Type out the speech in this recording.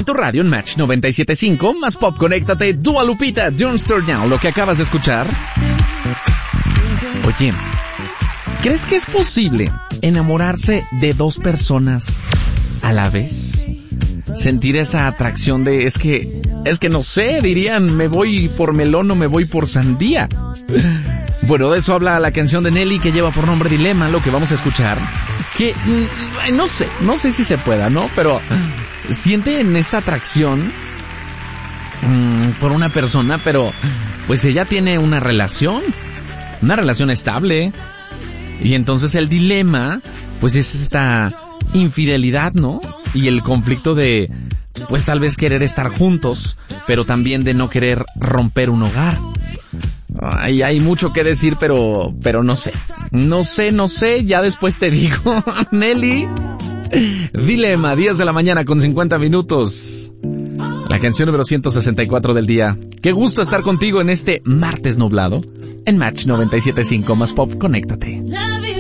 tu radio en Match 97.5, más pop, conéctate, Dua Lupita, Don't Start Now, lo que acabas de escuchar. Oye, ¿crees que es posible enamorarse de dos personas a la vez? Sentir esa atracción de, es que no sé, dirían, me voy por melón o me voy por sandía. Bueno, de eso habla la canción de Nelly que lleva por nombre Dilema, lo que vamos a escuchar. Que, no sé si se pueda, ¿no? Pero sienten esta atracción por una persona, pero pues ella tiene una relación estable. Y entonces el dilema, pues es esta infidelidad, ¿no? Y el conflicto de, pues tal vez querer estar juntos, pero también de no querer romper un hogar. Ay, hay mucho que decir, pero no sé, ya después te digo. Nelly, Dilema, 10 de la mañana con 50 minutos. La canción número 164 del día. Qué gusto estar contigo en este martes nublado, en Match 97.5, más pop, conéctate.